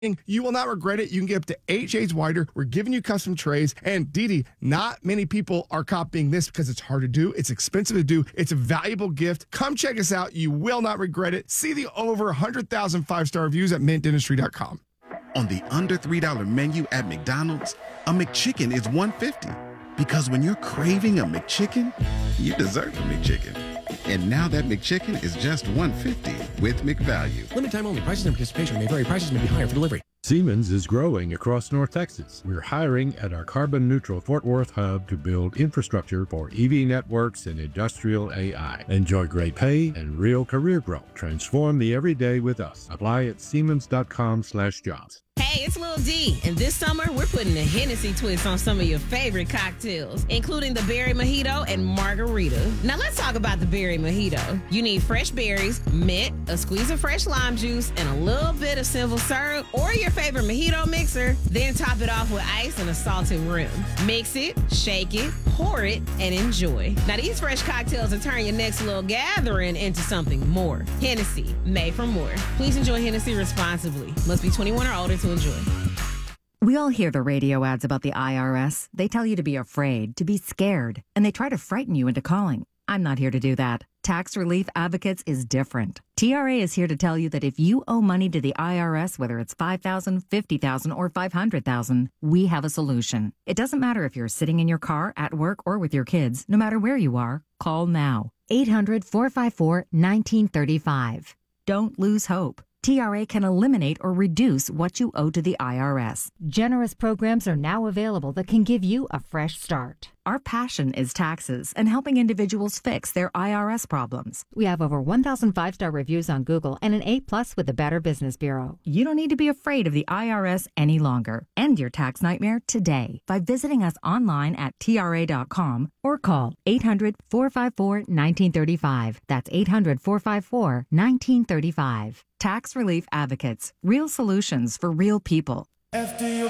You will not regret it. You can get up to 8 shades whiter. We're giving you custom trays. And Didi, not many people are copying this because it's hard to do. It's expensive to do. It's a valuable gift. Come check us out. You will not regret it. See the over 100,000 5-star reviews at mintdentistry.com. On the under $3 menu at McDonald's, a McChicken is $1.50. Because when you're craving a McChicken, you deserve a McChicken. And now that McChicken is just $1.50 with McValue. Limited time only. Prices and participation may vary. Prices may be higher for delivery. Siemens is growing across North Texas. We're hiring at our carbon-neutral Fort Worth hub to build infrastructure for EV networks and industrial AI. Enjoy great pay and real career growth. Transform the everyday with us. Apply at siemens.com/jobs. Hey, it's Lil D, and this summer we're putting a Hennessy twist on some of your favorite cocktails, including the berry mojito and margarita. Now let's talk about the berry mojito. You need fresh berries, mint, a squeeze of fresh lime juice, and a little bit of simple syrup, or your favorite mojito mixer. Then top it off with ice and a salted rim. Mix it, shake it, pour it, and enjoy. Now these fresh cocktails will turn your next little gathering into something more. Hennessy, made for more. Please enjoy Hennessy responsibly. Must be 21 or older to enjoy. We all hear the radio ads about the IRS. They tell you to be afraid, to be scared, and they try to frighten you into calling. I'm not here to do that. Tax Relief Advocates is different. TRA is here to tell you that if you owe money to the IRS, whether it's $5,000, $50,000, or $500,000, we have a solution. It doesn't matter if you're sitting in your car, at work, or with your kids. No matter where you are, call now. 800-454-1935. Don't lose hope. TRA can eliminate or reduce what you owe to the IRS. Generous programs are now available that can give you a fresh start. Our passion is taxes and helping individuals fix their IRS problems. We have over 1,000 5-star reviews on Google and an A+ with the Better Business Bureau. You don't need to be afraid of the IRS any longer. End your tax nightmare today by visiting us online at TRA.com or call 800-454-1935. That's 800-454-1935. Tax Relief Advocates. Real solutions for real people. After your